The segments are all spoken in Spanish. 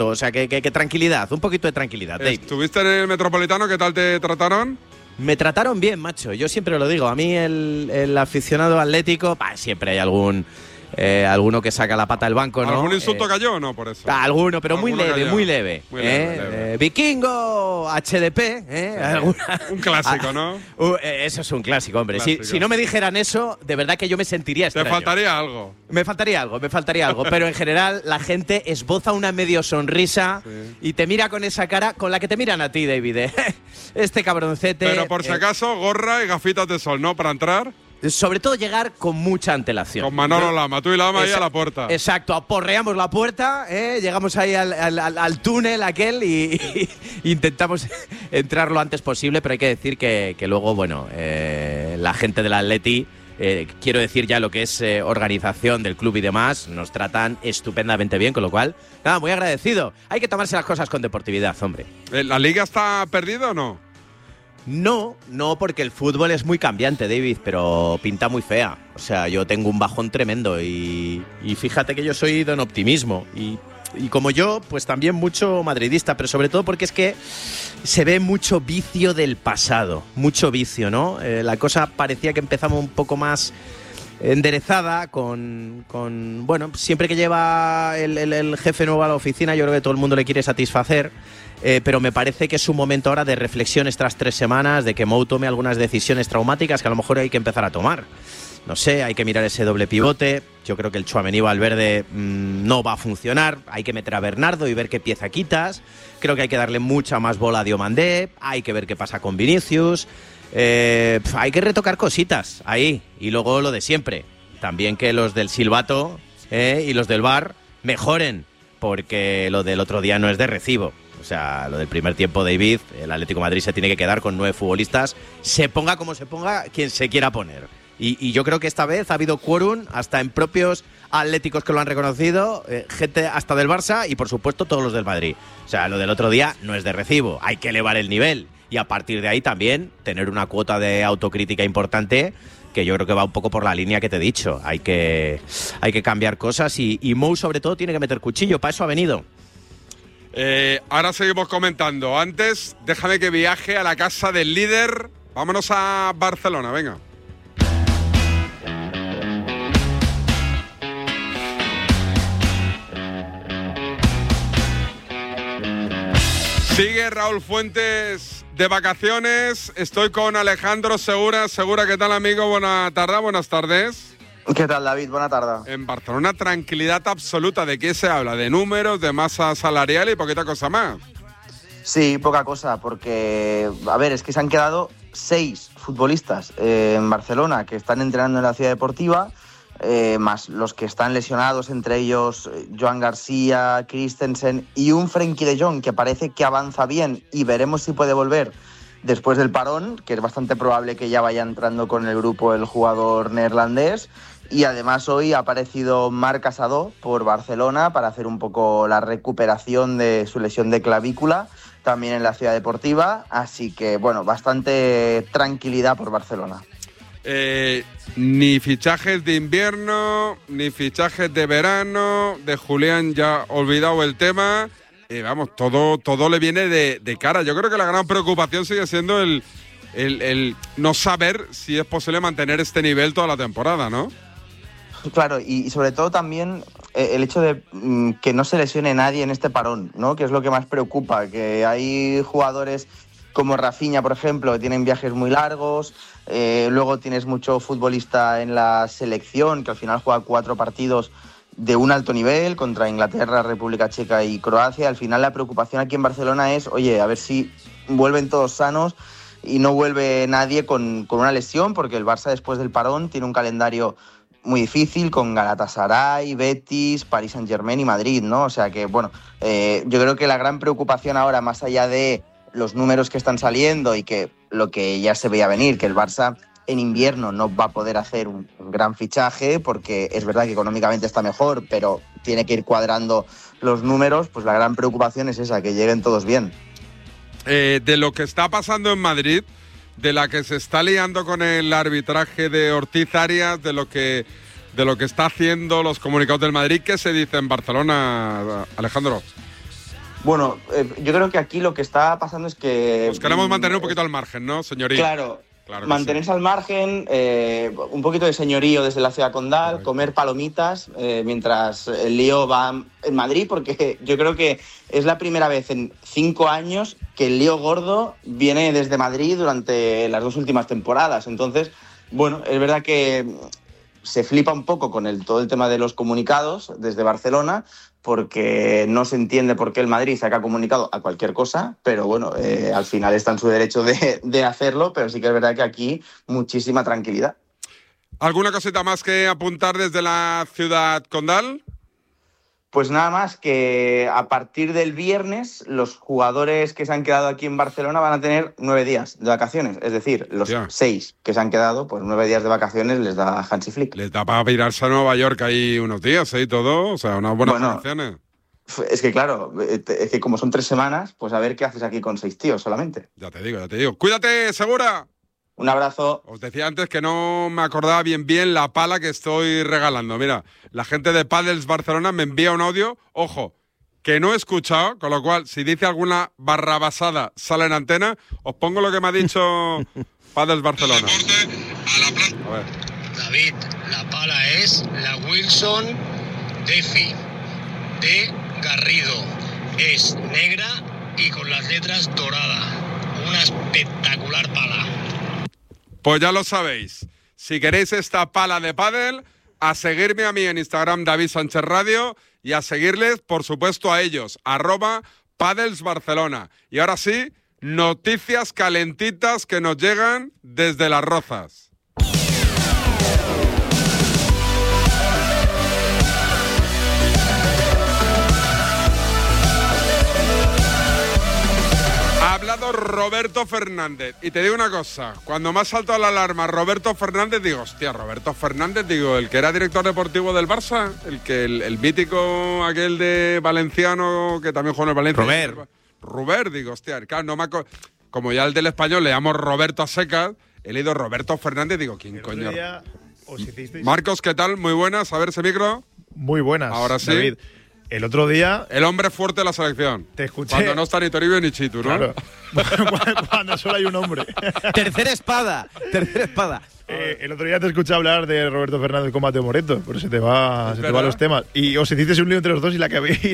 O sea, que tranquilidad, un poquito de tranquilidad, David. ¿Estuviste en el Metropolitano? ¿Qué tal te trataron? Me trataron bien, macho. Yo siempre lo digo. A mí el aficionado atlético, siempre hay alguno que saca la pata del banco, ¿no? ¿Algún insulto cayó o no por eso? Alguno, pero muy leve, cayó. muy leve. Muy leve. Vikingo, HDP, Un clásico, ¿no? Eso es un clásico, hombre. Clásico. Si no me dijeran eso, de verdad que yo me sentiría extraño. Te faltaría algo. Me faltaría algo, pero en general la gente esboza una medio sonrisa y te mira con esa cara con la que te miran a ti, David. Este cabroncete. Pero por si acaso, gorra y gafitas de sol, ¿no? Para entrar. Sobre todo llegar con mucha antelación. Con Manolo Lama, tú y Lama ahí a la puerta. Exacto, aporreamos la puerta, llegamos ahí al túnel aquel y intentamos entrar lo antes posible, pero hay que decir que luego, bueno, la gente del Atleti, quiero decir ya lo que es organización del club y demás, nos tratan estupendamente bien, con lo cual, nada, muy agradecido. Hay que tomarse las cosas con deportividad, hombre. ¿La liga está perdida o no? No, porque el fútbol es muy cambiante, David, pero pinta muy fea. O sea, yo tengo un bajón tremendo y fíjate que yo soy don optimismo. Y como yo, pues también mucho madridista, pero sobre todo porque es que se ve mucho vicio del pasado, mucho vicio, ¿no? La cosa parecía que empezamos un poco más enderezada con bueno, siempre que lleva el jefe nuevo a la oficina, yo creo que todo el mundo le quiere satisfacer. Pero me parece que es un momento ahora de reflexión estas 3 semanas, de que Mou tome algunas decisiones traumáticas que a lo mejor hay que empezar a tomar. No sé, hay que mirar ese doble pivote. Yo creo que el Tchouaméni Valverde no va a funcionar. Hay que meter a Bernardo y ver qué pieza quitas. Creo que hay que darle mucha más bola a Diomandé. Hay que ver qué pasa con Vinicius. Hay que retocar cositas ahí. Y luego lo de siempre. También que los del silbato y los del VAR mejoren, porque lo del otro día no es de recibo. O sea, lo del primer tiempo, David, el Atlético de Madrid se tiene que quedar con 9 futbolistas, se ponga como se ponga quien se quiera poner. Y yo creo que esta vez ha habido quórum hasta en propios atléticos que lo han reconocido, gente hasta del Barça y, por supuesto, todos los del Madrid. O sea, lo del otro día no es de recibo, hay que elevar el nivel y a partir de ahí también tener una cuota de autocrítica importante, que yo creo que va un poco por la línea que te he dicho. Hay que cambiar cosas y Mou, sobre todo, tiene que meter cuchillo, para eso ha venido. Ahora seguimos comentando. Antes, déjame que viaje a la casa del líder. Vámonos a Barcelona, venga. Sigue Raúl Fuentes de vacaciones. Estoy con Alejandro Segura. Segura, ¿qué tal, amigo? Buenas tardes. ¿Qué tal, David? Buena tarde. En Barcelona, tranquilidad absoluta. ¿De qué se habla? ¿De números, de masa salarial y poquita cosa más? Sí, poca cosa, porque, a ver, es que se han quedado 6 futbolistas en Barcelona que están entrenando en la Ciudad Deportiva, más los que están lesionados, entre ellos Joan García, Christensen y un Frenkie de Jong que parece que avanza bien y veremos si puede volver después del parón, que es bastante probable que ya vaya entrando con el grupo el jugador neerlandés. Y además hoy ha aparecido Marc Casadó por Barcelona para hacer un poco la recuperación de su lesión de clavícula, también en la Ciudad Deportiva. Así que, bueno, bastante tranquilidad por Barcelona. Ni fichajes de invierno, ni fichajes de verano, de Julián ya olvidado el tema. Vamos, todo le viene de cara. Yo creo que la gran preocupación sigue siendo el no saber si es posible mantener este nivel toda la temporada, ¿no? Claro, y sobre todo también el hecho de que no se lesione nadie en este parón, ¿no? Que es lo que más preocupa, que hay jugadores como Rafinha, por ejemplo, que tienen viajes muy largos, luego tienes mucho futbolista en la selección, que al final juega 4 partidos de un alto nivel contra Inglaterra, República Checa y Croacia. Al final la preocupación aquí en Barcelona es, oye, a ver si vuelven todos sanos y no vuelve nadie con una lesión, porque el Barça después del parón tiene un calendario muy difícil con Galatasaray, Betis, Paris Saint-Germain y Madrid, ¿no? O sea que, bueno, yo creo que la gran preocupación ahora, más allá de los números que están saliendo y que lo que ya se veía venir, que el Barça en invierno no va a poder hacer un gran fichaje, porque es verdad que económicamente está mejor, pero tiene que ir cuadrando los números, pues la gran preocupación es esa, que lleguen todos bien. De lo que está pasando en Madrid, de la que se está liando con el arbitraje de Ortiz Arias, de lo que está haciendo los comunicados del Madrid, ¿qué se dice en Barcelona, Alejandro? Bueno, yo creo que aquí lo que está pasando es que... Nos queremos mantener un poquito al margen, ¿no, señoría? Claro, que mantenerse sí. al margen, un poquito de señorío desde la ciudad condal, comer palomitas mientras el lío va en Madrid, porque yo creo que es la primera vez en 5 años que el lío gordo viene desde Madrid durante las 2 últimas temporadas. Entonces, bueno, es verdad que se flipa un poco con todo el tema de los comunicados desde Barcelona, porque no se entiende por qué el Madrid saca comunicado a cualquier cosa, pero bueno, al final está en su derecho de hacerlo, pero sí que es verdad que aquí muchísima tranquilidad. ¿Alguna cosita más que apuntar desde la ciudad condal? Pues nada más que a partir del viernes los jugadores que se han quedado aquí en Barcelona van a tener 9 días de vacaciones. Es decir, los 6 que se han quedado, pues 9 días de vacaciones les da Hansi Flick. Les da para pirarse a Nueva York ahí unos días y todo, o sea, unas buenas vacaciones. Es que claro, es que como son 3 semanas, pues a ver qué haces aquí con 6 tíos solamente. Ya te digo. ¡Cuídate, Segura! Un abrazo. Os decía antes que no me acordaba bien la pala que estoy regalando. Mira, la gente de Padels Barcelona me envía un audio, ojo, que no he escuchado, con lo cual, si dice alguna barrabasada sale en antena, os pongo lo que me ha dicho Padels Barcelona. A ver. David, la pala es la Wilson Defi de Garrido. Es negra y con las letras doradas. Una espectacular pala. Pues ya lo sabéis. Si queréis esta pala de pádel, a seguirme a mí en Instagram, David Sánchez Radio, y a seguirles, por supuesto, a ellos, @padelsbarcelona. Y ahora sí, noticias calentitas que nos llegan desde Las Rozas. Ha hablado Roberto Fernández. Y te digo una cosa, cuando me ha saltado la alarma Roberto Fernández, digo, hostia, Roberto Fernández, digo, el que era director deportivo del Barça, el mítico aquel de Valenciano, que también jugó en el Valencia. Robert, digo, hostia, claro, como ya el del Español le llamo Roberto a secas, he leído Roberto Fernández, digo, ¿quién coño? Marcos, ¿qué tal? Muy buenas, a ver ese micro. Muy buenas, ahora sí. David. El otro día... El hombre fuerte de la selección. Te escuché... Cuando no está ni Toribio ni Chitu, ¿no? Claro. Cuando solo hay un hombre. Tercera espada. El otro día te escuché hablar de Roberto Fernández con Mateo Moreto, pero se te van los temas. Y os hiciste un lío entre los dos y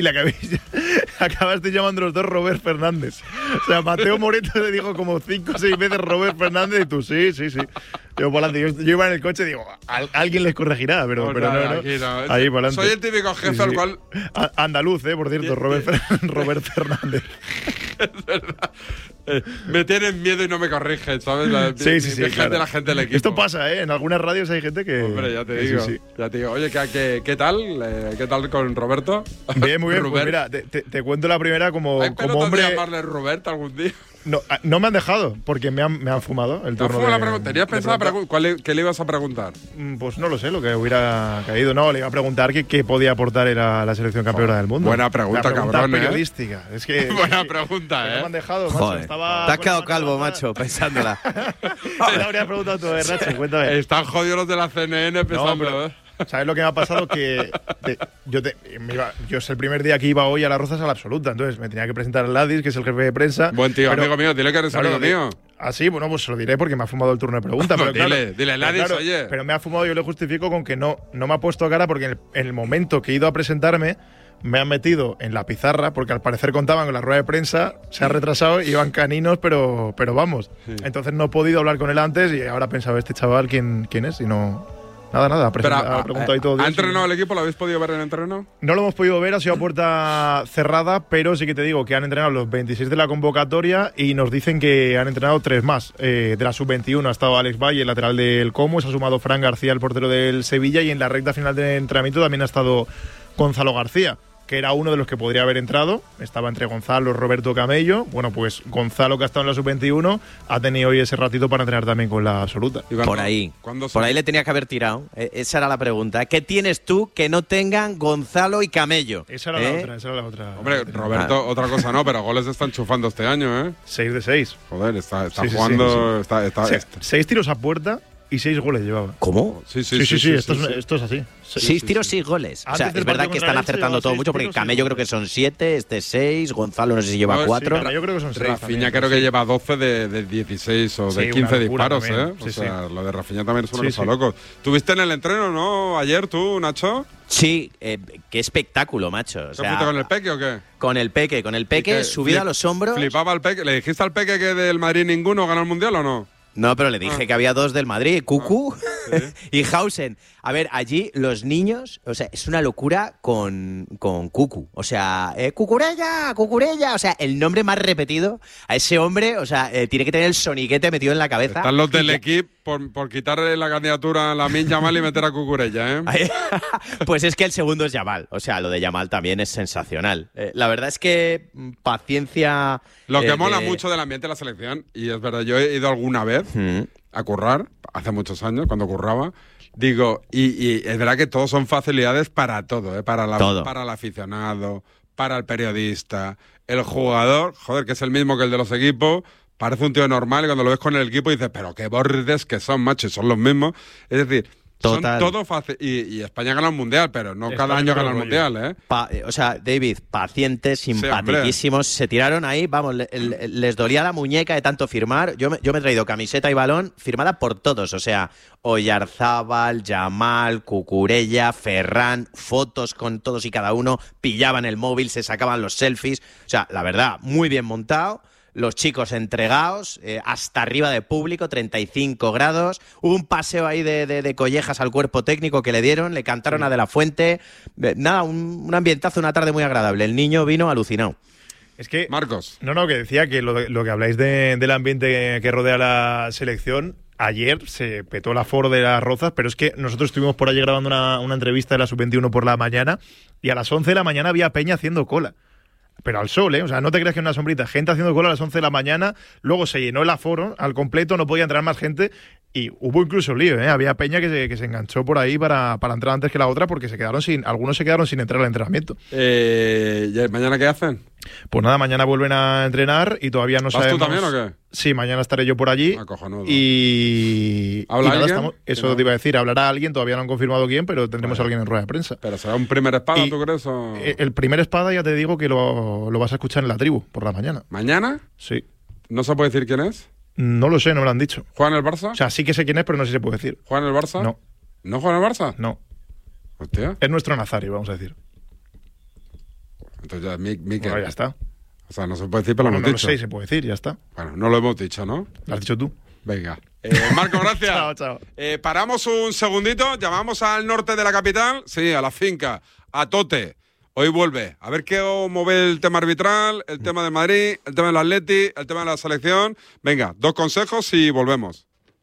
acabaste llamando los dos Robert Fernández. O sea, Mateo Moreto le dijo como 5 o 6 veces Robert Fernández y tú, sí. Yo por adelante, yo iba en el coche y digo, alguien les corregirá, pero no. Ahí por adelante. Soy el típico jefe al cual... Andaluz, por cierto, Robert Fernández. Es verdad. Me tienen miedo y no me corrigen, ¿sabes? Claro. La gente del equipo. Esto pasa, ¿eh? En algunas radios hay gente que... Hombre, ya te digo. Ya te digo. Oye, ¿qué tal? ¿Qué tal con Roberto? Bien, muy bien. Pues mira, te cuento la primera como hombre... ¿Hay llamarle Roberto algún día? No me han dejado, porque me han fumado el turno. ¿Tenías pensado qué le ibas a preguntar? Pues no lo sé, lo que hubiera caído. No, le iba a preguntar qué podía aportar la selección campeona del mundo. Buena pregunta, cabrón. Periodística. Es que, buena pregunta, ¿eh? No me han dejado, macho. Te has quedado calvo, macho, pensándola. Te habría preguntado tú, Nacho, cuéntame. Están jodidos los de la CNN pensándolo, ¿eh? ¿Sabes lo que me ha pasado? Que yo es el primer día que iba hoy a Las Rozas a la absoluta, entonces me tenía que presentar a Ladis, que es el jefe de prensa. Buen tío, amigo mío, dile que eres amigo mío. Ah, sí, bueno, pues se lo diré porque me ha fumado el turno de pregunta. Pero dile, Ladis, oye. Pero me ha fumado, yo le justifico con que no me ha puesto cara porque en el momento que he ido a presentarme me han metido en la pizarra porque al parecer contaban con la rueda de prensa, se ha retrasado y iban caninos, pero vamos. Sí. Entonces no he podido hablar con él antes y ahora he pensado, este chaval, ¿quién es? Y no... Nada, ha preguntado y todo. ¿Ha entrenado el equipo? ¿Lo habéis podido ver en el entreno? No lo hemos podido ver, ha sido a puerta cerrada, pero sí que te digo que han entrenado los 26 de la convocatoria y nos dicen que han entrenado 3 más. De la sub-21 ha estado Alex Valle, el lateral del Como, se ha sumado Fran García, el portero del Sevilla, y en la recta final del entrenamiento también ha estado Gonzalo García, que era uno de los que podría haber entrado. Estaba entre Gonzalo, Roberto Camello. Bueno, pues Gonzalo, que ha estado en la sub-21, ha tenido hoy ese ratito para entrenar también con la absoluta. Por ahí le tenía que haber tirado. Esa era la pregunta. ¿Qué tienes tú que no tengan Gonzalo y Camello? Esa era la otra. Hombre, Roberto, otra cosa no, pero goles están chufando este año, ¿eh? 6 de 6. Joder, está jugando... Sí. 6 tiros a puerta y 6 goles llevaba. ¿Cómo? Sí, esto es así. 6 tiros, 6 goles. O sea, es verdad que están acertando todo mucho, porque Camello creo que son 7, este 6, Gonzalo no sé si lleva 4. Sí, yo creo que son 6. Rafinha creo que lleva 12 de 16 o de 15 disparos, ¿eh? O sea, lo de Rafinha también es una cosa loco. ¿Tuviste en el entreno, no? Ayer tú, Nacho. Sí, qué espectáculo, macho. O sea, ¿Te fuiste con el Peque o qué? Con el Peque subido a los hombros. ¿Flipaba al Peque? ¿Le dijiste al Peque que del Madrid ninguno ganó el Mundial o no? No, pero le dije que había 2 del Madrid, Cucu y Hausen. A ver, allí los niños, o sea, es una locura con Cucu. O sea, Cucurella, o sea, el nombre más repetido a ese hombre, o sea, tiene que tener el soniquete metido en la cabeza. Están los del equipo por quitarle la candidatura a Lamine Yamal y meter a Cucurella, ¿eh? Pues es que el segundo es Yamal. O sea, lo de Yamal también es sensacional. La verdad es que paciencia. Lo que mola mucho del ambiente de la selección, y es verdad, yo he ido alguna vez a currar, hace muchos años, cuando curraba, digo, y es verdad que todos son facilidades para todo, para el aficionado, para el periodista, el jugador, joder, que es el mismo que el de los equipos, parece un tío normal, y cuando lo ves con el equipo dices, pero qué bordes que son, macho, y son los mismos. Es decir, total. Son todo fácil. Y España gana el Mundial, pero no cada año gana el Mundial, ¿eh? O sea, David, pacientes, simpaticísimos. Se tiraron ahí, vamos, les dolía la muñeca de tanto firmar. Yo me he traído camiseta y balón firmada por todos. O sea, Oyarzábal, Yamal, Cucurella, Ferran, fotos con todos y cada uno. Pillaban el móvil, se sacaban los selfies. O sea, la verdad, muy bien montado. Los chicos entregados, hasta arriba de público, 35 grados. Hubo un paseo ahí de collejas al cuerpo técnico que le dieron, le cantaron a De La Fuente. Nada, un ambientazo, una tarde muy agradable. El niño vino alucinado. Es que, Marcos. No, que decía que lo que habláis del ambiente que rodea la selección. Ayer se petó el aforo de Las Rozas, pero es que nosotros estuvimos por allí grabando una entrevista de la Sub-21 por la mañana, y a las 11 de la mañana había peña haciendo cola. Pero al sol, ¿eh? O sea, no te creas que en una sombrita. Gente haciendo cola a las 11 de la mañana, luego se llenó el aforo al completo, no podía entrar más gente y hubo incluso lío, ¿eh? Había peña que se enganchó por ahí para entrar antes que la otra porque algunos se quedaron sin entrar al entrenamiento. ¿Y mañana qué hacen? Pues nada, mañana vuelven a entrenar y todavía no sabemos... ¿Vas tú también o qué? Sí, mañana estaré yo por allí. Cojonudo. ¿Habla alguien? Eso te iba a decir, hablará alguien, todavía no han confirmado quién, pero tendremos a alguien en rueda de prensa. ¿Pero será un primer espada, tú crees? O... El primer espada ya te digo que lo vas a escuchar en la tribu, por la mañana. ¿Mañana? Sí. ¿No se puede decir quién es? No lo sé, no me lo han dicho. ¿Juega en el Barça? O sea, sí que sé quién es, pero no sé si se puede decir. ¿Juega en el Barça? No. ¿No juega en el Barça? No. Hostia. Es nuestro Nazario, vamos a decir. Entonces ya, Mikel. Bueno, ya está. O sea, no se puede decir, pero lo hemos dicho. No lo sé, se puede decir, ya está. Bueno, no lo hemos dicho, ¿no? Lo has dicho tú. Venga. Marco, gracias. Chao. Paramos un segundito, llamamos al norte de la capital, sí, a la finca, a Tote. Hoy vuelve. A ver cómo ve el tema arbitral, el tema de Madrid, el tema del Atleti, el tema de la selección. Venga, 2 consejos y volvemos.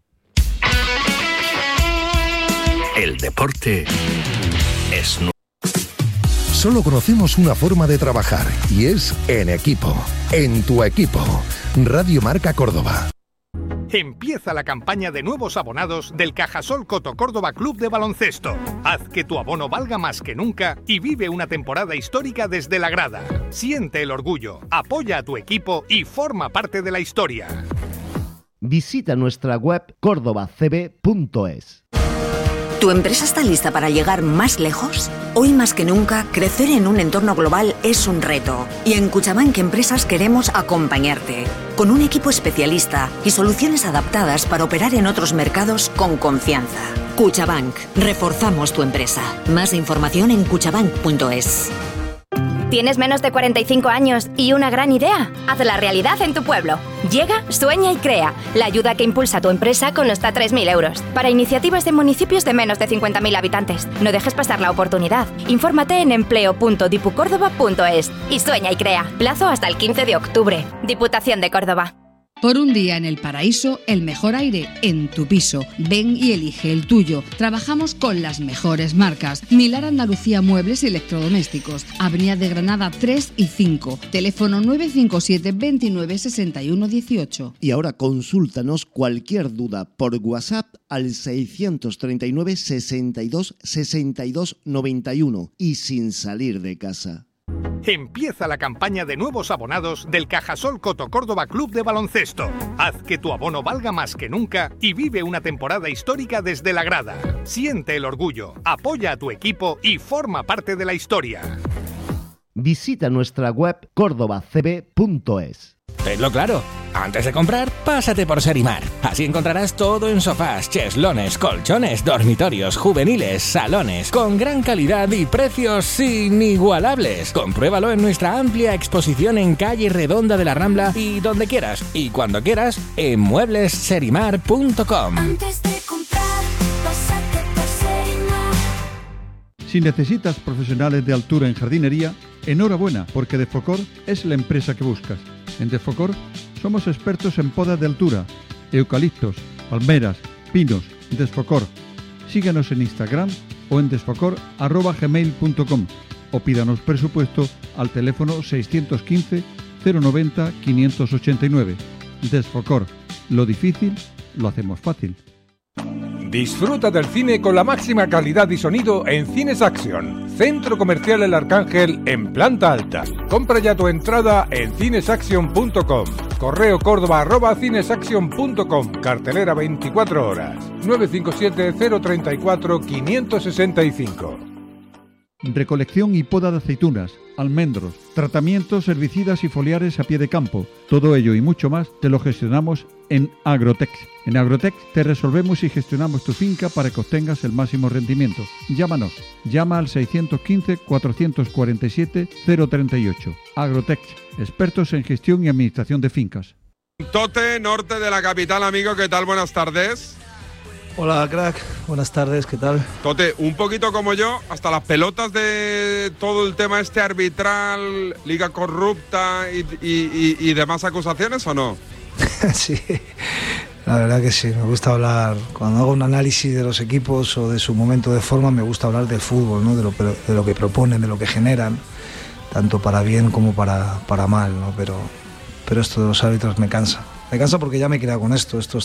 El deporte es nuestro. Solo conocemos una forma de trabajar y es en equipo. En tu equipo. Radio Marca Córdoba. Empieza la campaña de nuevos abonados del Cajasol Coto Córdoba Club de Baloncesto. Haz que tu abono valga más que nunca y vive una temporada histórica desde la grada. Siente el orgullo, apoya a tu equipo y forma parte de la historia. Visita nuestra web cordobacb.es. ¿Tu empresa está lista para llegar más lejos? Hoy más que nunca, crecer en un entorno global es un reto. Y en Cuchabank Empresas queremos acompañarte. Con un equipo especialista y soluciones adaptadas para operar en otros mercados con confianza. Cuchabank. Reforzamos tu empresa. Más información en cuchabank.es. ¿Tienes menos de 45 años y una gran idea? Hazla realidad en tu pueblo. Llega, sueña y crea. La ayuda que impulsa tu empresa con hasta 3.000 euros. Para iniciativas de municipios de menos de 50.000 habitantes. No dejes pasar la oportunidad. Infórmate en empleo.dipucórdoba.es y sueña y crea. Plazo hasta el 15 de octubre. Diputación de Córdoba. Por un día en el paraíso, el mejor aire en tu piso. Ven y elige el tuyo. Trabajamos con las mejores marcas. Milar Andalucía Muebles y Electrodomésticos. Avenida de Granada 3 y 5. Teléfono 957 29 61 18. Y ahora consúltanos cualquier duda por WhatsApp al 639 62 62 91 y sin salir de casa. Empieza la campaña de nuevos abonados del Cajasol Coto Córdoba Club de Baloncesto. Haz que tu abono valga más que nunca y vive una temporada histórica desde la grada. Siente el orgullo, apoya a tu equipo y forma parte de la historia. Visita nuestra web cordobacb.es. Tenlo claro, antes de comprar, pásate por Serimar. Así encontrarás todo en sofás, cheslones, colchones, dormitorios, juveniles, salones, con gran calidad y precios inigualables. Compruébalo en nuestra amplia exposición en Calle Redonda de la Rambla y donde quieras y cuando quieras en mueblesserimar.com. Antes de comprar, pásate por Serimar. Si necesitas profesionales de altura en jardinería, enhorabuena, porque Defocor es la empresa que buscas. En Defocor somos expertos en podas de altura, eucaliptos, palmeras, pinos. Desfocor. Síguenos en Instagram o en desfocor@gmail.com o pídanos presupuesto al teléfono 615 090 589. Desfocor. Lo difícil lo hacemos fácil. Disfruta del cine con la máxima calidad y sonido en Cines Action, Centro Comercial El Arcángel en planta alta. Compra ya tu entrada en cinesaction.com. Correo córdoba@cinesaction.com. Cartelera 24 horas. 957 034 565. Recolección y poda de aceitunas, almendros, tratamientos herbicidas y foliares a pie de campo. Todo ello y mucho más te lo gestionamos en Agrotex. En Agrotex te resolvemos y gestionamos tu finca para que obtengas el máximo rendimiento. Llámanos. Llama al 615 447 038. Agrotex, expertos en gestión y administración de fincas. Tote, norte de la capital, amigo, ¿qué tal? Buenas tardes. Hola, crack. Buenas tardes, ¿qué tal? Tote, un poquito como yo, hasta las pelotas de todo el tema este arbitral, liga corrupta y demás acusaciones, ¿o no? Sí, la verdad que sí. Me gusta hablar, cuando hago un análisis de los equipos o de su momento de forma, me gusta hablar del fútbol, ¿no? De lo que proponen, de lo que generan, tanto para bien como para mal, ¿no? Pero esto de los árbitros me cansa. Me cansa porque ya me he quedado con esto. Esto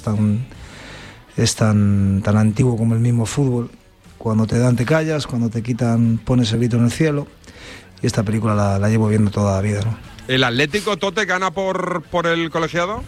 es tan antiguo como el mismo fútbol. Cuando te dan te callas, cuando te quitan pones el grito en el cielo, y esta película la llevo viendo toda la vida, ¿no? ¿El Atlético, Tote, gana por el colegiado?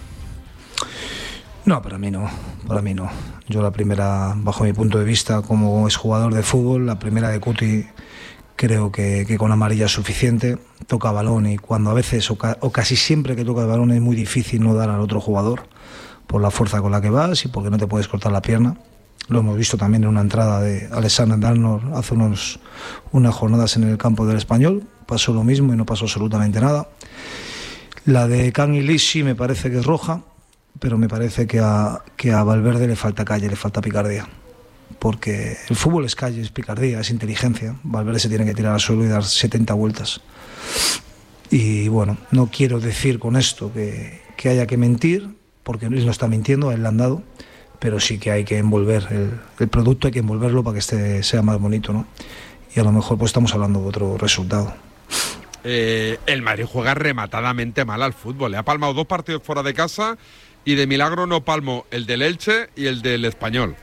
No, para mí no. Yo la primera, bajo mi punto de vista como exjugador de fútbol, la primera de Cuti creo que con amarilla es suficiente. Toca balón y cuando a veces o casi siempre que toca el balón es muy difícil no dar al otro jugador por la fuerza con la que vas y porque no te puedes cortar la pierna. Lo hemos visto también en una entrada de Alexander-Arnold hace unas jornadas en el campo del Español. Pasó lo mismo y no pasó absolutamente nada. La de Can y Lissi me parece que es roja, pero me parece que a Valverde le falta calle, le falta picardía. Porque el fútbol es calle, es picardía, es inteligencia. Valverde se tiene que tirar al suelo y dar 70 vueltas. Y bueno, no quiero decir con esto que haya que mentir, porque él no está mintiendo, a él le han dado, pero sí que hay que envolver el producto, hay que envolverlo para que sea más bonito, ¿no? Y a lo mejor pues estamos hablando de otro resultado. El Madrid juega rematadamente mal al fútbol. Le ha palmado 2 partidos fuera de casa y de milagro no palmó el del Elche y el del Español.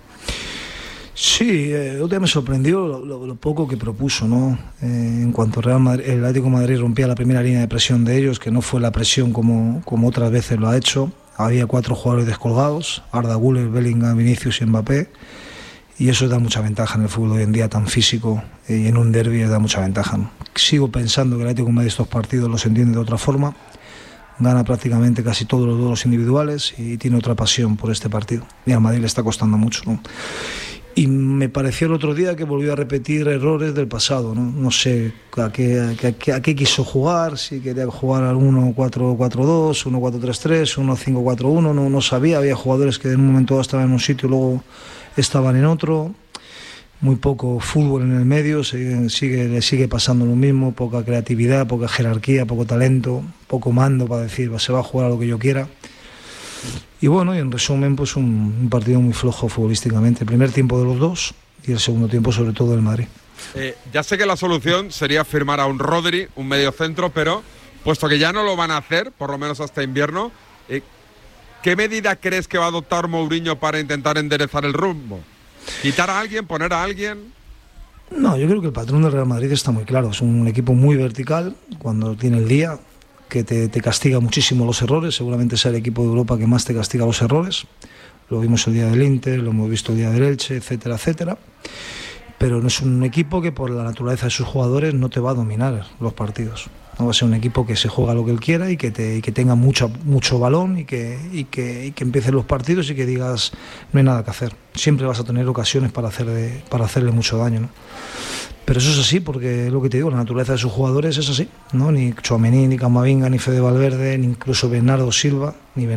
Sí, otro día me sorprendió lo poco que propuso, ¿no? En cuanto el Atlético de Madrid rompía la primera línea de presión de ellos, que no fue la presión como otras veces lo ha hecho. Había 4 jugadores descolgados, Arda Güler, Bellingham, Vinicius y Mbappé, y eso da mucha ventaja en el fútbol hoy en día tan físico, y en un derbi da mucha ventaja, ¿no? Sigo pensando que el Atlético de Madrid estos partidos los entiende de otra forma, gana prácticamente casi todos los duelos individuales y tiene otra pasión por este partido, y al Madrid le está costando mucho, ¿no? Y me pareció el otro día que volvió a repetir errores del pasado, ¿no? No sé a qué quiso jugar, si quería jugar al 1-4-4-2, 1-4-3-3, 1-5-4-1, no sabía. Había jugadores que en un momento estaban en un sitio y luego estaban en otro. Muy poco fútbol en el medio, le sigue pasando lo mismo, poca creatividad, poca jerarquía, poco talento, poco mando para decir, se va a jugar a lo que yo quiera. Y bueno, y en resumen, pues un partido muy flojo futbolísticamente. El primer tiempo de los dos y el segundo tiempo sobre todo del Madrid. Ya sé que la solución sería firmar a un Rodri, un mediocentro, pero puesto que ya no lo van a hacer, por lo menos hasta invierno, ¿qué medida crees que va a adoptar Mourinho para intentar enderezar el rumbo? ¿Quitar a alguien, poner a alguien? No, yo creo que el patrón del Real Madrid está muy claro. Es un equipo muy vertical. Cuando tiene el día, que te castiga muchísimo los errores. Seguramente sea el equipo de Europa que más te castiga los errores. Lo vimos el día del Inter, lo hemos visto el día del Elche, etcétera, etcétera. Pero no es un equipo que por la naturaleza de sus jugadores no te va a dominar los partidos. No va a ser un equipo que se juega lo que él quiera y que tenga mucho balón y que empiecen los partidos y que digas no hay nada que hacer. Siempre vas a tener ocasiones para hacerle mucho daño, ¿no? Pero eso es así, porque es lo que te digo, la naturaleza de sus jugadores es así, ¿no? Ni Tchouaméni, ni Camavinga, ni Fede Valverde, ni incluso Bernardo Silva,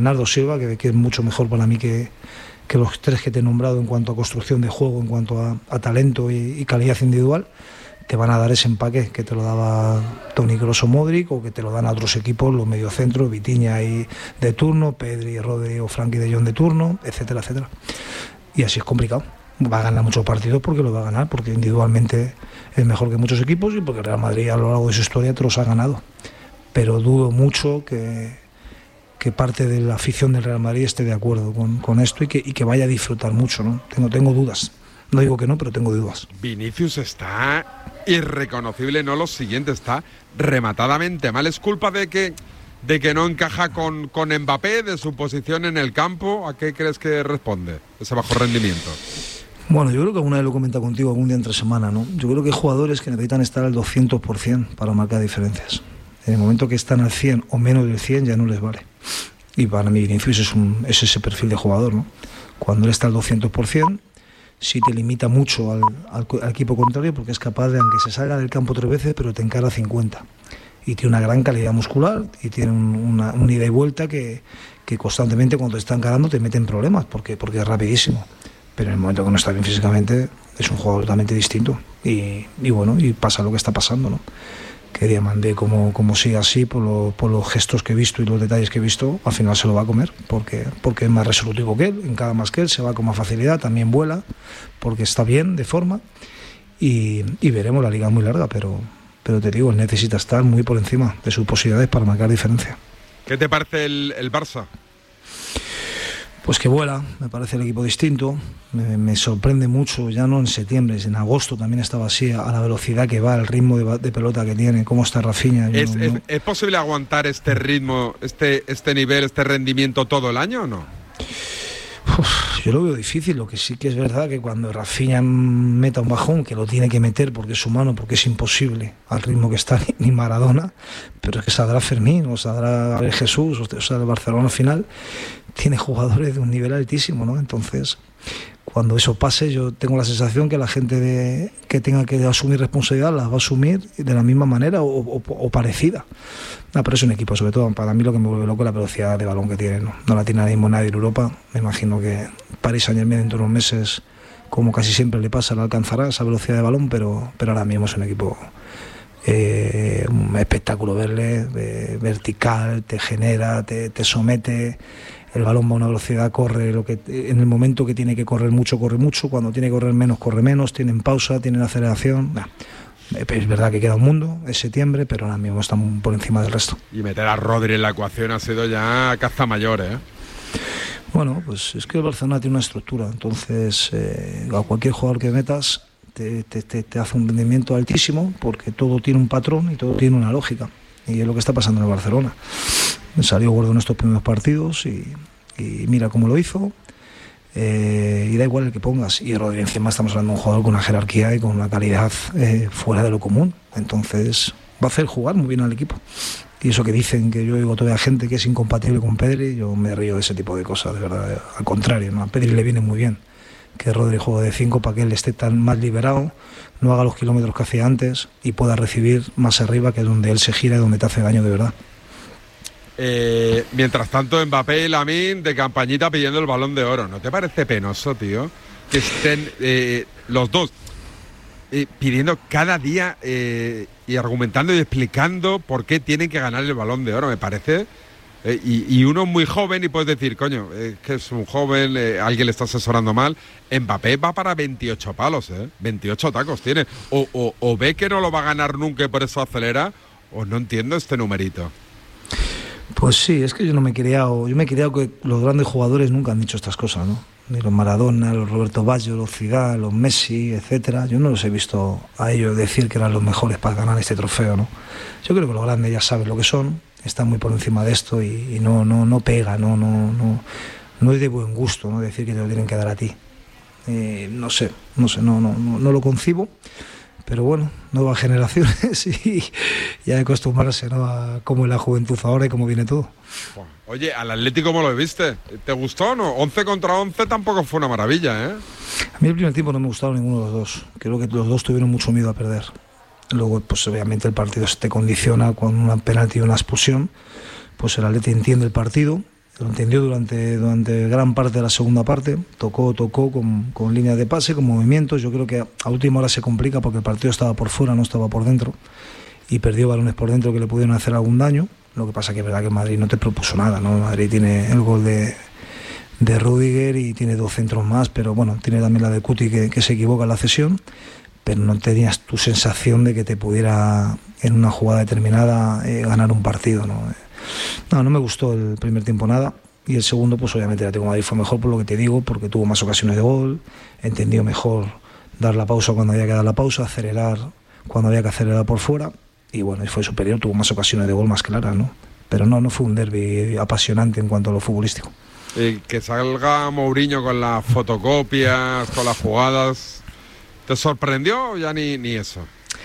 que es mucho mejor para mí que los tres que te he nombrado en cuanto a construcción de juego, en cuanto a talento y calidad individual, te van a dar ese empaque que te lo daba Toni Kroos o Modric, o que te lo dan a otros equipos, los mediocentros, Vitinha y de turno, Pedri, Rodri o Frenkie de Jong de turno, etcétera, etcétera. Y así es complicado. Va a ganar muchos partidos porque lo va a ganar, porque individualmente es mejor que muchos equipos y porque el Real Madrid a lo largo de su historia te los ha ganado. Pero dudo mucho que parte de la afición del Real Madrid esté de acuerdo con esto y que vaya a disfrutar mucho, ¿no? Tengo dudas. No digo que no, pero tengo dudas. Vinicius está irreconocible, no lo siguiente, está rematadamente mal. ¿Es culpa de que no encaja con Mbappé, de su posición en el campo? ¿A qué crees que responde ese bajo rendimiento? Bueno, yo creo que alguna vez lo he comentado contigo algún día entre semana, ¿no? Yo creo que hay jugadores que necesitan estar al 200% para marcar diferencias. En el momento que están al 100 o menos del 100 ya no les vale. Y para mí Vinicius es ese perfil de jugador, ¿no? Cuando él está al 200%, sí te limita mucho al equipo contrario, porque es capaz de, aunque se salga del campo 3 veces, pero te encara a 50. Y tiene una gran calidad muscular y tiene una ida y vuelta que constantemente cuando te está encarando te mete en problemas, porque es rapidísimo. Pero en el momento que no está bien físicamente es un jugador totalmente distinto. Y bueno, y pasa lo que está pasando, ¿no? Que Diamandé, como sigue así, por los gestos que he visto y los detalles que he visto, al final se lo va a comer, porque es más resolutivo que él, encara más que él, se va con más facilidad, también vuela, porque está bien de forma, y veremos, la liga es muy larga, pero te digo, él necesita estar muy por encima de sus posibilidades para marcar diferencia. ¿Qué te parece el Barça? Pues que vuela, me parece el equipo distinto, me sorprende mucho, ya no en septiembre, en agosto también estaba así, a la velocidad que va, el ritmo de pelota que tiene, cómo está Rafinha. ¿Es posible aguantar este ritmo, este nivel, este rendimiento todo el año o no? Yo lo veo difícil. Lo que sí que es verdad que cuando Rafinha meta un bajón, que lo tiene que meter porque es humano, porque es imposible al ritmo que está ni Maradona, pero es que saldrá Fermín o saldrá Jesús, o sea, el Barcelona final tiene jugadores de un nivel altísimo, ¿no? Entonces, cuando eso pase, yo tengo la sensación que la gente que tenga que asumir responsabilidad las va a asumir de la misma manera o parecida. No, pero es un equipo, sobre todo para mí lo que me vuelve loco es la velocidad de balón que tiene, ¿no? No la tiene ahora mismo nadie en Europa. Me imagino que Paris Saint-Germain dentro de unos meses, como casi siempre le pasa, la alcanzará esa velocidad de balón, pero ahora mismo es un equipo un espectáculo verle, vertical, te genera, te somete. El balón va a una velocidad, corre en el momento que tiene que correr mucho, cuando tiene que correr menos, corre menos, tienen pausa, tienen aceleración. Es verdad que queda un mundo, es septiembre, pero ahora mismo están por encima del resto. Y meter a Rodri en la ecuación ha sido ya caza mayor, ¿eh? Bueno, pues es que el Barcelona tiene una estructura, entonces a cualquier jugador que metas te hace un rendimiento altísimo, porque todo tiene un patrón y todo tiene una lógica, y es lo que está pasando en el Barcelona. Salió gordo en estos primeros partidos y mira cómo lo hizo, y da igual el que pongas. Y Rodri, encima estamos hablando de un jugador con una jerarquía y con una calidad fuera de lo común, entonces va a hacer jugar muy bien al equipo. Y eso que dicen, que yo oigo todavía gente que es incompatible con Pedri, yo me río de ese tipo de cosas, de verdad. Al contrario, ¿no? A Pedri le viene muy bien que Rodri juegue de 5 para que él esté tan más liberado, no haga los kilómetros que hacía antes y pueda recibir más arriba, que es donde él se gira y donde te hace daño de verdad. Mientras tanto, Mbappé y Lamine de campañita pidiendo el Balón de Oro. ¿No te parece penoso, tío, que estén los dos pidiendo cada día y argumentando y explicando por qué tienen que ganar el Balón de Oro? Me parece. Y uno muy joven y puedes decir, coño, que es un joven, alguien le está asesorando mal. Mbappé va para 28 palos, 28 tacos tiene. O ve que no lo va a ganar nunca y por eso acelera, o no entiendo este numerito. Pues sí, es que yo me he criado que los grandes jugadores nunca han dicho estas cosas, ¿no? ni los Maradona, los Roberto Baggio, los Zidane, los Messi, etcétera. Yo no los he visto a ellos decir que eran los mejores para ganar este trofeo, ¿no? Yo creo que los grandes ya saben lo que son, están muy por encima de esto y no pega, no es de buen gusto, ¿no? Decir que te lo tienen que dar a ti. No sé, no lo concibo. Pero bueno, nuevas generaciones y hay que acostumbrarse, ¿no? A cómo es la juventud ahora y cómo viene todo. Oye, ¿al Atlético cómo lo viste? ¿Te gustó o no? 11 contra 11 tampoco fue una maravilla, ¿eh? A mí el primer tiempo no me gustaron ninguno de los dos. Creo que los dos tuvieron mucho miedo a perder. Luego, pues obviamente el partido se te condiciona con una penalti y una expulsión. Pues el Atlético entiende el partido. Lo entendió durante gran parte de la segunda parte, tocó con líneas de pase, con movimientos. Yo creo que a última hora se complica porque el partido estaba por fuera, no estaba por dentro, y perdió balones por dentro que le pudieron hacer algún daño. Lo que pasa que es verdad que Madrid no te propuso nada, ¿no? Madrid tiene el gol de Rüdiger y tiene 2 centros más, pero bueno, tiene también la de Cuti que se equivoca en la cesión, pero no tenías tu sensación de que te pudiera en una jugada determinada ganar un partido, ¿no? No me gustó el primer tiempo nada, y el segundo pues obviamente el Atlético de Madrid fue mejor por lo que te digo, porque tuvo más ocasiones de gol, entendió mejor dar la pausa cuando había que dar la pausa, acelerar cuando había que acelerar por fuera, y bueno, fue superior, tuvo más ocasiones de gol más claras, ¿no? Pero no fue un derbi apasionante en cuanto a lo futbolístico. Y que salga Mourinho con las fotocopias, con las jugadas, ¿te sorprendió o ya ni eso?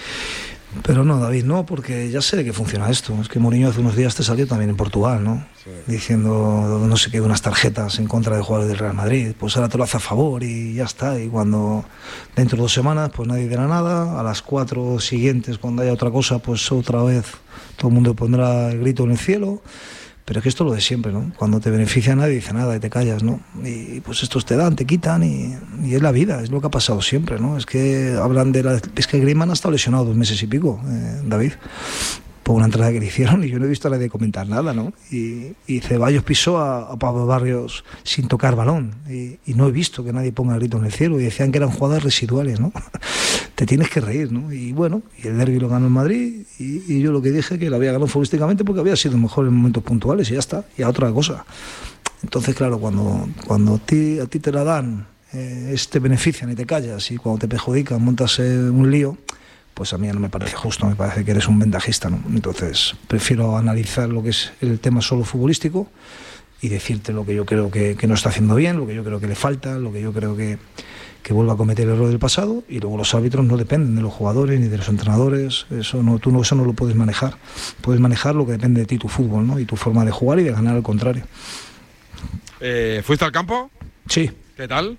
Pero no, David, no, porque ya sé de qué funciona esto. Es que Mourinho hace unos días te salió también en Portugal, ¿no? Sí. Diciendo no sé qué, unas tarjetas en contra de jugadores del Real Madrid. Pues ahora te lo hace a favor y ya está. Y cuando dentro de 2 semanas, pues nadie dirá nada. A las 4 siguientes, cuando haya otra cosa, pues otra vez todo el mundo pondrá el grito en el cielo. Pero es que esto es lo de siempre, ¿no? Cuando te beneficia nadie dice nada y te callas, ¿no? Y pues estos te dan, te quitan y es la vida, es lo que ha pasado siempre, ¿no? Es que hablan es que Griezmann ha estado lesionado 2 meses y pico, David, por una entrada que le hicieron y yo no he visto a nadie comentar nada, ¿no? Y Ceballos pisó a Pablo Barrios sin tocar balón y no he visto que nadie ponga el grito en el cielo y decían que eran jugadas residuales, ¿no? Te tienes que reír, ¿no? Y bueno, y el derbi lo ganó el Madrid y yo lo que dije que lo había ganado futbolísticamente porque había sido mejor en momentos puntuales y ya está, y a otra cosa. Entonces, claro, cuando a ti te la dan, te benefician y te callas, y cuando te perjudican montas un lío, pues a mí no me parece justo, me parece que eres un ventajista, ¿no? Entonces prefiero analizar lo que es el tema solo futbolístico y decirte lo que yo creo que no está haciendo bien, lo que yo creo que le falta, lo que yo creo que vuelva a cometer el error del pasado, y luego los árbitros no dependen de los jugadores ni de los entrenadores, eso no lo puedes manejar. Puedes manejar lo que depende de ti, tu fútbol, ¿no? Y tu forma de jugar y de ganar al contrario. ¿Fuiste al campo? Sí. ¿Qué tal?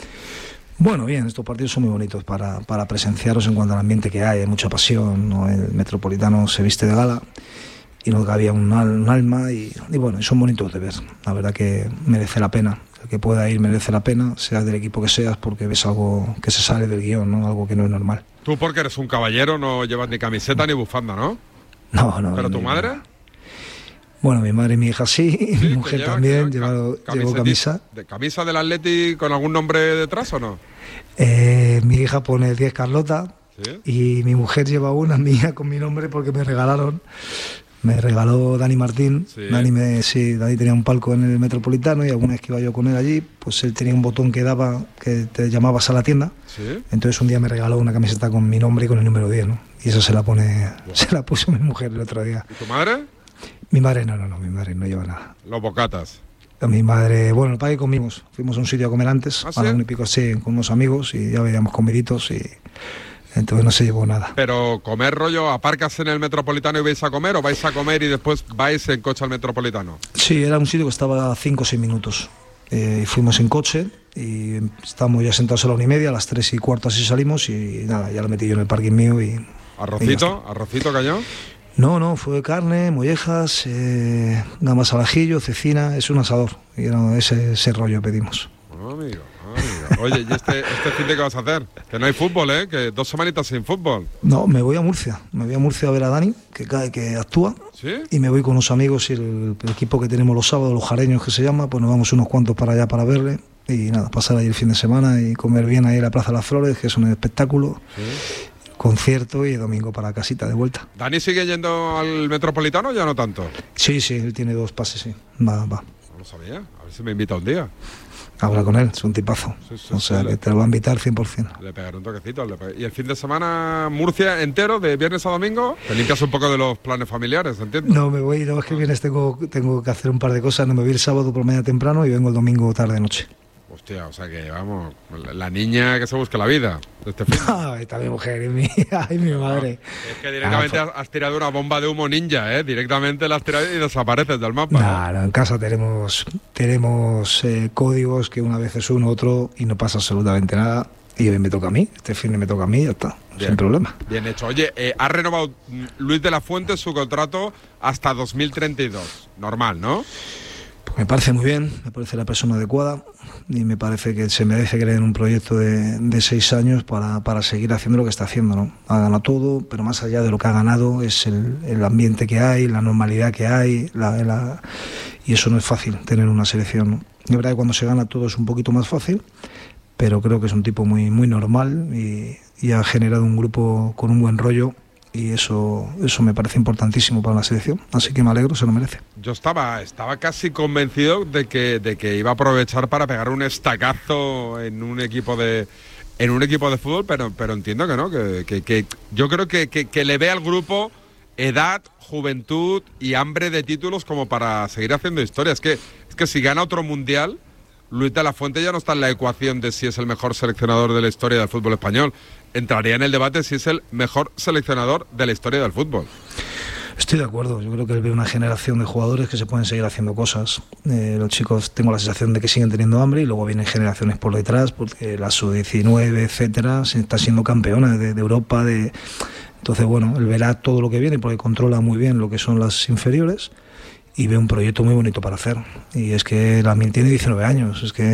Bueno, bien, estos partidos son muy bonitos para presenciarlos en cuanto al ambiente que hay mucha pasión, ¿no? El Metropolitano se viste de gala y no cabía un alma y bueno, son bonitos de ver, la verdad que merece la pena, el que pueda ir merece la pena, seas del equipo que seas, porque ves algo que se sale del guión, ¿no? Algo que no es normal. Tú porque eres un caballero no llevas ni camiseta ni bufanda, ¿no? No. ¿Pero tu madre? Bueno, mi madre y mi hija sí, mi mujer también, llevo camisa. ¿Camisa del Atleti con algún nombre detrás o no? Mi hija pone 10 Carlota, ¿sí? Y mi mujer lleva una mía con mi nombre porque me regaló Dani Martín. Sí. Dani tenía un palco en el Metropolitano y alguna vez que iba yo con él allí, pues él tenía un botón que te llamabas a la tienda. ¿Sí? Entonces un día me regaló una camiseta con mi nombre y con el número 10, ¿no? Y eso se la puso mi mujer el otro día. ¿Y tu madre? Mi madre no, mi madre no lleva nada. Los bocatas. Mi madre, bueno, el padre comimos. Fuimos a un sitio a comer antes, ¿Ah, sí? A la 1 y pico, sí, con unos amigos y ya veíamos comiditos y entonces no se llevó nada. Pero comer rollo, ¿aparcas en el Metropolitano y vais a comer o vais a comer y después vais en coche al Metropolitano? Sí, era un sitio que estaba a 5 o 6 minutos. Fuimos en coche y estábamos ya sentados a la 1:30, a las 3:15 así salimos y nada, ya lo metí yo en el parking mío y... ¿Arrocito cayó? No, fue carne, mollejas, gambas al ajillo, cecina, es un asador. Y ese rollo pedimos. Amigo. Oye, ¿y este fin de qué vas a hacer? Que no hay fútbol, ¿eh? Que 2 semanitas sin fútbol. No, me voy a Murcia. Me voy a Murcia a ver a Dani, que actúa. ¿Sí? Y me voy con unos amigos y el equipo que tenemos los sábados, los jareños que se llama, pues nos vamos unos cuantos para allá para verle. Y nada, pasar ahí el fin de semana y comer bien ahí en la Plaza de las Flores, que es un espectáculo. ¿Sí? Concierto y domingo para casita de vuelta. ¿Dani sigue yendo al Metropolitano o ya no tanto? Sí, él tiene 2 pases, sí. Va. lo sabía. A ver si me invita un día. Habla con él, es un tipazo. O sea, que te lo va a invitar 100%. Le pegaré un toquecito. Y el fin de semana, Murcia entero, de viernes a domingo. Te limpias un poco de los planes familiares, ¿entiendes? No, me voy, no, es que viernes tengo que hacer un par de cosas. No, me voy el sábado por mañana temprano y vengo el domingo tarde-noche. Hostia, o sea que, vamos, la niña que se busca la vida de este fin. Ay, está mi mujer, ay, mi madre. Es que directamente has tirado una bomba de humo ninja, ¿eh? Directamente la has tirado y desapareces del mapa. No, en casa tenemos códigos que una vez es uno, otro y no pasa absolutamente nada. Y hoy me toca a mí, este fin me toca a mí y ya está, bien, sin problema. Bien hecho. Oye, ha renovado Luis de la Fuente su contrato hasta 2032. Normal, ¿no? Pues me parece muy bien, me parece la persona adecuada y me parece que se merece que le den un proyecto de 6 años para seguir haciendo lo que está haciendo, ¿no? Ha ganado todo, pero más allá de lo que ha ganado es el ambiente que hay, la normalidad que hay, y eso no es fácil, tener una selección, ¿no? De verdad que cuando se gana todo es un poquito más fácil, pero creo que es un tipo muy, muy normal y ha generado un grupo con un buen rollo. Y eso me parece importantísimo para la selección, así que me alegro, se lo merece. Yo estaba casi convencido de que iba a aprovechar para pegar un estacazo en un equipo de fútbol, pero entiendo que no, que yo creo que le ve al grupo edad, juventud y hambre de títulos como para seguir haciendo historia. Es que si gana otro mundial, Luis de la Fuente ya no está en la ecuación de si es el mejor seleccionador de la historia del fútbol español. Entraría en el debate si es el mejor seleccionador de la historia del fútbol. Estoy de acuerdo, yo creo que él ve una generación de jugadores que se pueden seguir haciendo cosas. Los chicos, tengo la sensación de que siguen teniendo hambre y luego vienen generaciones por detrás, porque la sub-19, etcétera, se está siendo campeona de Europa. Entonces, bueno, él verá todo lo que viene porque controla muy bien lo que son las inferiores y ve un proyecto muy bonito para hacer. Y es que Lamine tiene 19 años, es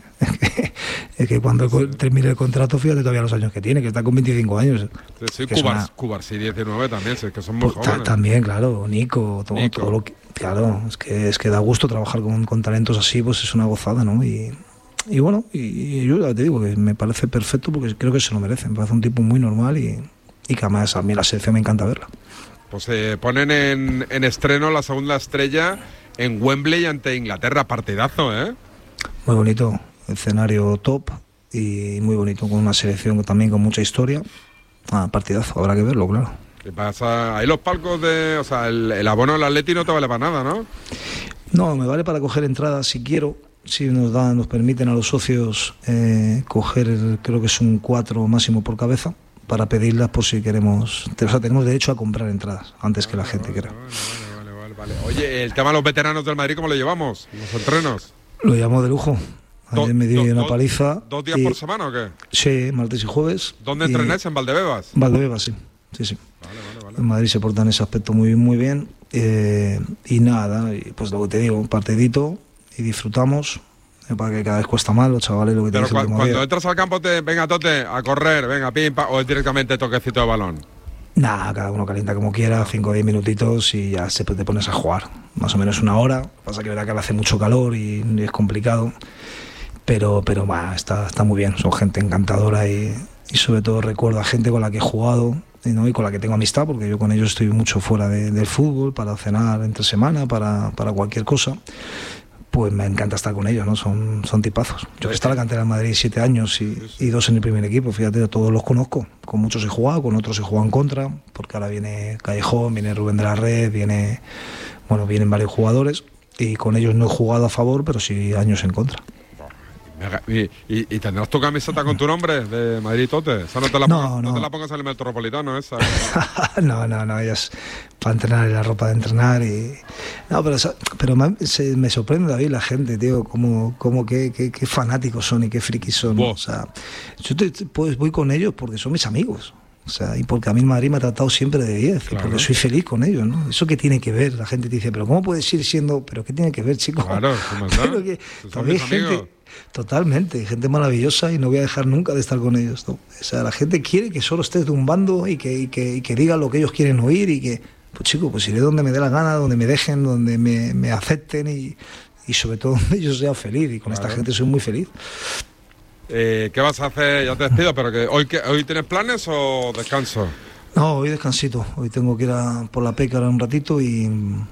que cuando termine el contrato, fíjate todavía los años que tiene, que está con 25 años. Sí, Cubarsí 19 también, es que son muy jóvenes. También, claro, Nico. Todo lo que, claro, es que da gusto trabajar con talentos así, pues es una gozada, ¿no? Y bueno, y yo ya te digo que me parece perfecto porque creo que se lo merece, me parece un tipo muy normal y que además a mí la selección me encanta verla. Pues ponen en estreno la segunda estrella en Wembley ante Inglaterra, partidazo, ¿eh? Muy bonito. Escenario top y muy bonito, con una selección también con mucha historia. Partidazo, habrá que verlo, claro. ¿Qué pasa? Ahí los palcos o sea, el abono del Atleti no te vale para nada, ¿no? No, me vale para coger entradas si quiero. Si nos permiten a los socios coger, creo que es un 4 máximo por cabeza, para pedirlas por si queremos. O sea, tenemos derecho a comprar entradas antes que la gente quiera. Vale. Oye, el tema de los veteranos del Madrid, ¿cómo lo llevamos? ¿Los entrenos? Lo llevamos de lujo. Ayer me di una paliza. ¿2 días por semana o qué? Sí, martes y jueves. ¿Dónde entrenáis? ¿En Valdebebas? Valdebebas, sí. Vale. En Madrid se porta en ese aspecto muy, muy bien. Y nada, pues lo que te digo, un partidito y disfrutamos. Para que cada vez cuesta más, los chavales lo que te dicen. Pero cuando entras al campo, venga, Tote, a correr, venga, pimpa, o es directamente toquecito de balón. Nada, cada uno calienta como quiera, 5 o 10 minutitos y ya te pones a jugar. Más o menos una hora. Pasa que verá que hace mucho calor y es complicado. Pero está muy bien, son gente encantadora y sobre todo recuerdo a gente con la que he jugado, ¿no? Y con la que tengo amistad, porque yo con ellos estoy mucho fuera del fútbol, para cenar entre semana, para cualquier cosa. Pues me encanta estar con ellos, ¿no? Son tipazos. Yo que estaba en la cantera en Madrid 7 años y 2 en el primer equipo, fíjate, todos los conozco. Con muchos he jugado, con otros he jugado en contra, porque ahora viene Callejón, viene Rubén de la Red, vienen varios jugadores y con ellos no he jugado a favor, pero sí años en contra. ¿Y tendrás tu camiseta con tu nombre de Madrid Tote? Esa no te la pongas en el Metropolitano, esa. No, ella es para entrenar en la ropa de entrenar y... No, pero me sorprende, David, la gente, tío, como qué fanáticos son y qué frikis son, ¿no? O sea, yo pues voy con ellos porque son mis amigos. O sea, y porque a mí el Madrid me ha tratado siempre de 10, claro. Y porque soy feliz con ellos, ¿no? ¿Eso qué tiene que ver? La gente te dice, pero ¿cómo puedes ir siendo...? ¿Pero qué tiene que ver, chicos? Claro, pero que hay gente... Totalmente, gente maravillosa y no voy a dejar nunca de estar con ellos, ¿no? O sea, la gente quiere que solo estés de un bando y que digan lo que ellos quieren oír y que... Pues chico, pues iré donde me dé la gana, donde me dejen, donde me acepten y sobre todo donde yo sea feliz. Y con esta gente soy muy feliz. ¿Qué vas a hacer? Ya te despido, pero que ¿hoy tienes planes o descanso? No, hoy descansito. Hoy tengo que ir por la peca ahora un ratito y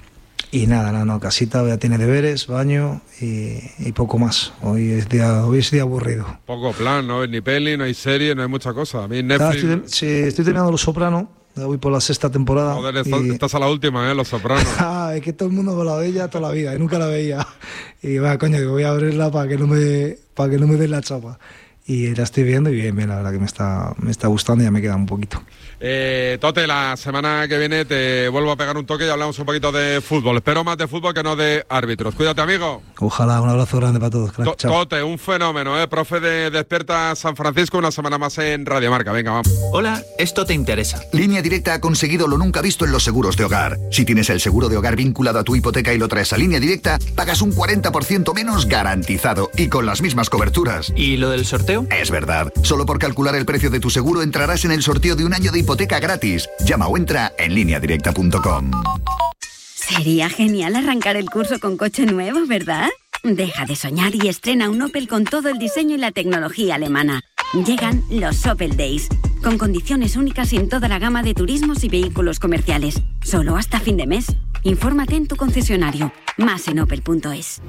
Y nada, no, casita, ya tiene deberes, baño y poco más. Hoy es día aburrido. Poco plan, no hay ni peli, no hay serie, no hay mucha cosa. A mí Netflix... Estoy terminando Los Sopranos, ya voy por la 6ª temporada. Joder, estás a la última, Los Sopranos. Es que todo el mundo la veía toda la vida y nunca la veía. Y va, coño, que voy a abrirla para que no me den la chapa. Y la estoy viendo y bien, la verdad que me está gustando y ya me queda un poquito. Tote, la semana que viene te vuelvo a pegar un toque y hablamos un poquito de fútbol. Espero más de fútbol que no de árbitros. Cuídate, amigo. Ojalá, un abrazo grande para todos. Chao. Tote, un fenómeno, profe de Despierta San Francisco, una semana más en Radio Marca. Venga, vamos. Hola, esto te interesa. Línea Directa ha conseguido lo nunca visto en los seguros de hogar. Si tienes el seguro de hogar vinculado a tu hipoteca y lo traes a Línea Directa, pagas un 40% menos garantizado y con las mismas coberturas. ¿Y lo del sorteo? Es verdad. Solo por calcular el precio de tu seguro entrarás en el sorteo de un año de hipoteca gratis. Llama o entra en lineadirecta.com. Sería genial arrancar el curso con coche nuevo, ¿verdad? Deja de soñar y estrena un Opel con todo el diseño y la tecnología alemana. Llegan los Opel Days, con condiciones únicas en toda la gama de turismos y vehículos comerciales. Solo hasta fin de mes. Infórmate en tu concesionario. Más en opel.es.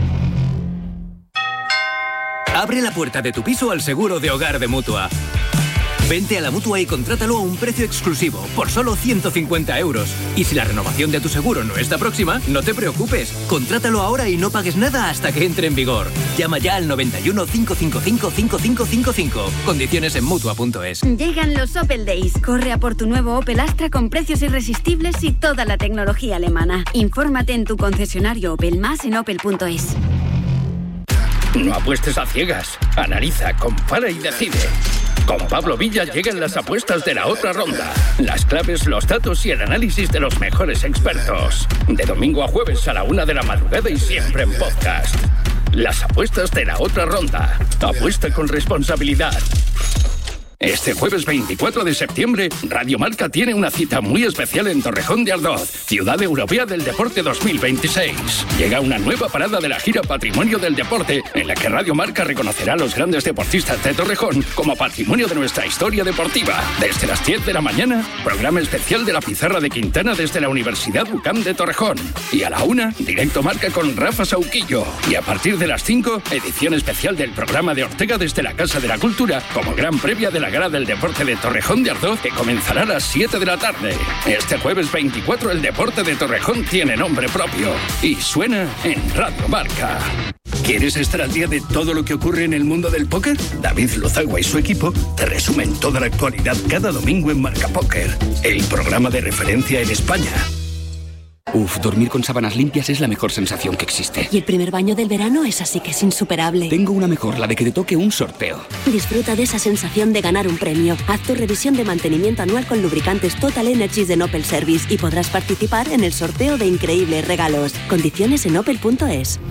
Abre la puerta de tu piso al seguro de hogar de Mutua. Vente a la Mutua y contrátalo a un precio exclusivo, por solo 150 euros. Y si la renovación de tu seguro no está próxima, no te preocupes. Contrátalo ahora y no pagues nada hasta que entre en vigor. Llama ya al 91 555 5555. Condiciones en Mutua.es. Llegan los Opel Days. Corre a por tu nuevo Opel Astra con precios irresistibles y toda la tecnología alemana. Infórmate en tu concesionario Opel, más en opel.es. No apuestes a ciegas. Analiza, compara y decide. Con Pablo Villa llegan las apuestas de la otra ronda. Las claves, los datos y el análisis de los mejores expertos. De domingo a jueves a la 1 de la madrugada y siempre en podcast. Las apuestas de la otra ronda. Apuesta con responsabilidad. Este jueves 24 de septiembre, Radio Marca tiene una cita muy especial en Torrejón de Ardoz, Ciudad Europea del Deporte 2026. Llega una nueva parada de la gira Patrimonio del Deporte, en la que Radio Marca reconocerá a los grandes deportistas de Torrejón como patrimonio de nuestra historia deportiva. Desde las 10 de la mañana, programa especial de la Pizarra de Quintana desde la Universidad UCAM de Torrejón. Y a la 1, Directo Marca con Rafa Sauquillo. Y a partir de las 5, edición especial del programa de Ortega desde la Casa de la Cultura, como gran previa de la Gala del Deporte de Torrejón de Ardoz, que comenzará a las 7 de la tarde. Este jueves 24 el deporte de Torrejón tiene nombre propio y suena en Radio Marca. ¿Quieres estar al día de todo lo que ocurre en el mundo del póker? David Lozagua y su equipo te resumen toda la actualidad cada domingo en Marca Póker, el programa de referencia en España. Dormir con sábanas limpias es la mejor sensación que existe. Y el primer baño del verano es así que es insuperable. Tengo una mejor, la de que te toque un sorteo. Disfruta de esa sensación de ganar un premio. Haz tu revisión de mantenimiento anual con lubricantes Total Energies de Opel Service y podrás participar en el sorteo de increíbles regalos. Condiciones en opel.es.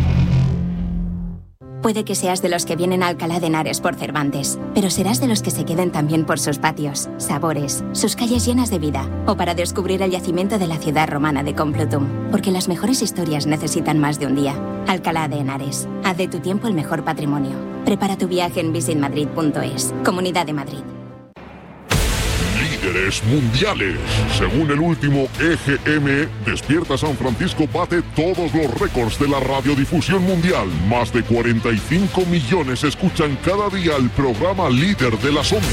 Puede que seas de los que vienen a Alcalá de Henares por Cervantes, pero serás de los que se queden también por sus patios, sabores, sus calles llenas de vida, o para descubrir el yacimiento de la ciudad romana de Complutum, porque las mejores historias necesitan más de un día. Alcalá de Henares, haz de tu tiempo el mejor patrimonio. Prepara tu viaje en visitmadrid.es, Comunidad de Madrid. Líderes mundiales. Según el último EGM, Despierta San Francisco bate todos los récords de la radiodifusión mundial. Más de 45 millones escuchan cada día el programa líder de las ondas.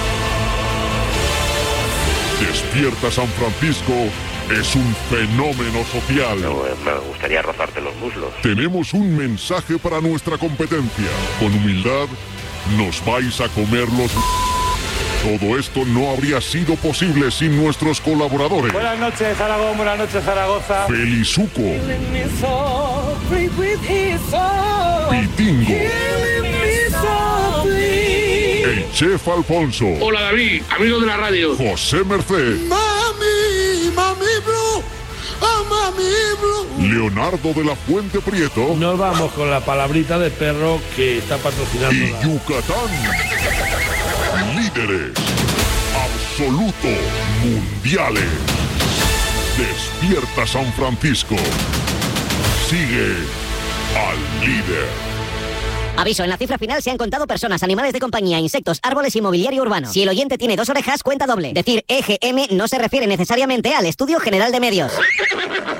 Despierta San Francisco es un fenómeno social. Me gustaría rozarte los muslos. Tenemos un mensaje para nuestra competencia. Con humildad, nos vais a comer los... Todo esto no habría sido posible sin nuestros colaboradores. Buenas noches, Aragón. Buenas noches, Zaragoza. Felizuco. Pitingo. El Chef Alfonso. Hola, David, amigo de la radio. José Merced. Mami, mami blue. Oh, mami blue. Leonardo de la Fuente Prieto. Nos vamos con la palabrita de perro que está patrocinando. Y Yucatán. Líderes absoluto mundiales. Despierta San Francisco. Sigue al líder. Aviso, en la cifra final se han contado personas, animales de compañía, insectos, árboles y mobiliario urbano. Si el oyente tiene 2 orejas, cuenta doble. Decir EGM no se refiere necesariamente al Estudio General de Medios.